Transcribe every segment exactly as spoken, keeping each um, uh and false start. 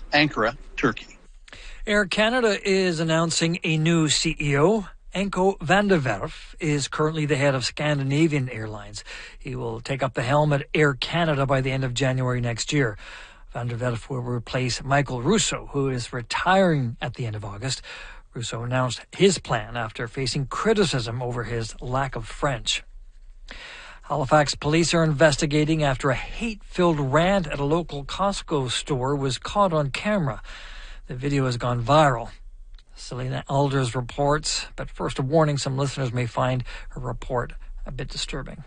Ankara, Turkey. Air Canada is announcing a new C E O. Anko van der Werf is currently the head of Scandinavian Airlines. He will take up the helm at Air Canada by the end of January next year. Van der Werf will replace Michael Russo, who is retiring at the end of August. Russo announced his plan after facing criticism over his lack of French. Halifax police are investigating after a hate-filled rant at a local Costco store was caught on camera. The video has gone viral. Selena Alders reports, but first a warning, some listeners may find her report a bit disturbing.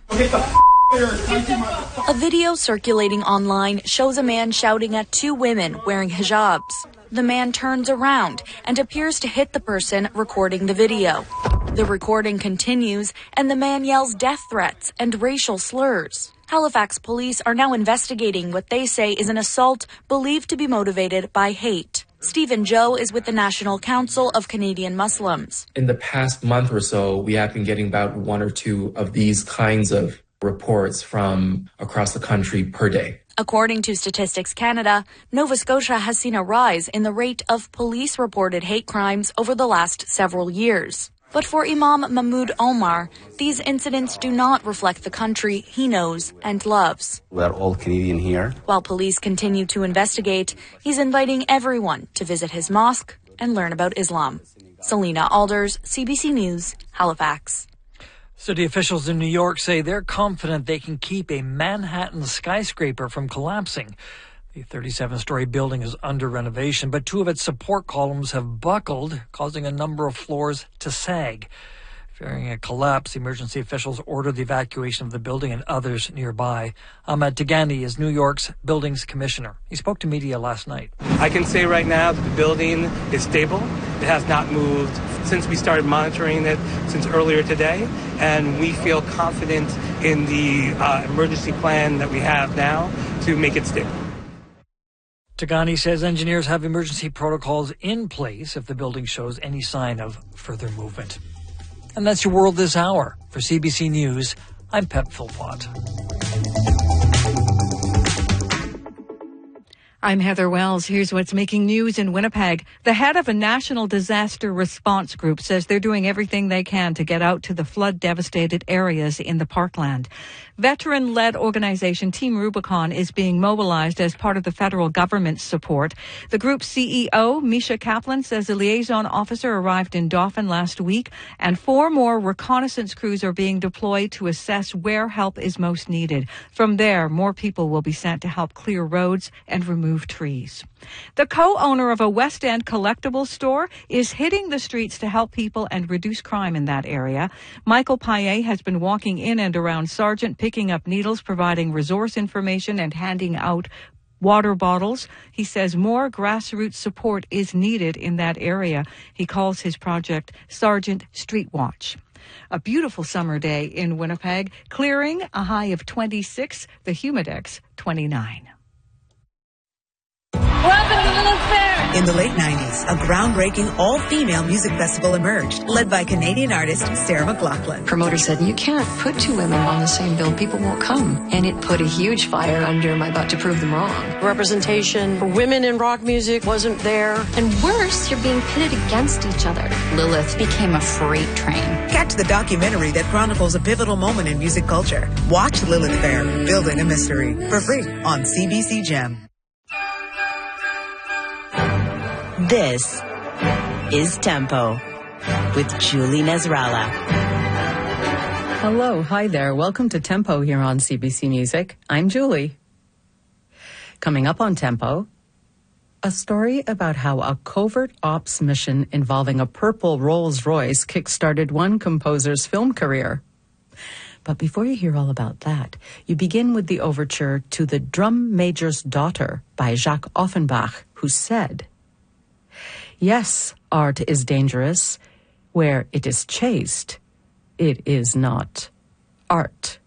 A video circulating online shows a man shouting at two women wearing hijabs. The man turns around and appears to hit the person recording the video. The recording continues, and the man yells death threats and racial slurs. Halifax police are now investigating what they say is an assault believed to be motivated by hate. Stephen Joe is with the National Council of Canadian Muslims. In the past month or so, we have been getting about one or two of these kinds of reports from across the country per day. According to Statistics Canada, Nova Scotia has seen a rise in the rate of police-reported hate crimes over the last several years. But for Imam Mahmoud Omar, these incidents do not reflect the country he knows and loves. We're all Canadian here. While police continue to investigate, he's inviting everyone to visit his mosque and learn about Islam. Selena Alders, C B C News, Halifax. City officials in New York say they're confident they can keep a Manhattan skyscraper from collapsing. The thirty-seven-story building is under renovation, but two of its support columns have buckled, causing a number of floors to sag. Fearing a collapse, emergency officials ordered the evacuation of the building and others nearby. Ahmed Tigani is New York's buildings commissioner. He spoke to media last night. I can say right now that the building is stable. It has not moved since we started monitoring it since earlier today, and we feel confident in the uh, emergency plan that we have now to make it stable. Tigani says engineers have emergency protocols in place if the building shows any sign of further movement. And that's your world this hour. For C B C News, I'm Pep Philpott. I'm Heather Wells. Here's what's making news in Winnipeg. The head of a national disaster response group says they're doing everything they can to get out to the flood-devastated areas in the Parkland. Veteran-led organization Team Rubicon is being mobilized as part of the federal government's support. The group's C E O, Misha Kaplan, says a liaison officer arrived in Dauphin last week, and four more reconnaissance crews are being deployed to assess where help is most needed. From there, more people will be sent to help clear roads and remove trees. The co-owner of a West End collectibles store is hitting the streets to help people and reduce crime in that area. Michael Paillet has been walking in and around Sargent, picking up needles, providing resource information, and handing out water bottles. He says more grassroots support is needed in that area. He calls his project Sargent Street Watch. A beautiful summer day in Winnipeg, clearing a high of twenty-six, the Humidex twenty-nine. Welcome to Lilith Fair! In the late nineties, a groundbreaking all-female music festival emerged, led by Canadian artist Sarah McLachlan. Promoter said, you can't put two women on the same bill. People won't come. And it put a huge fire under my butt to prove them wrong. Representation for women in rock music wasn't there. And worse, you're being pitted against each other. Lilith became a freight train. Catch the documentary that chronicles a pivotal moment in music culture. Watch Lilith Fair, Building a Mystery, for free on C B C Gem. This is Tempo with Julie Nasrallah. Hello, hi there. Welcome to Tempo here on C B C Music. I'm Julie. Coming up on Tempo, a story about how a covert ops mission involving a purple Rolls-Royce kick-started one composer's film career. But before you hear all about that, you begin with the overture to The Drum Major's Daughter by Jacques Offenbach, who said, "Yes, art is dangerous. Where it is chaste, it is not art."